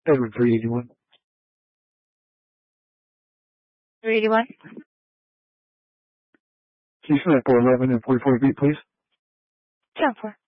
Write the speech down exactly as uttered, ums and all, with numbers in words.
Edward three eighty-one. three eighty-one. Can you send that four eleven and forty-four beat, please? Jump for.